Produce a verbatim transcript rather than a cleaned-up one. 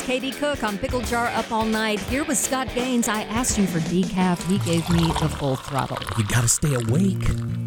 Katie Cook on Pickle Jar Up All Night. Here with Scott Gaines. I asked you for decaf. He gave me the full throttle. You gotta stay awake.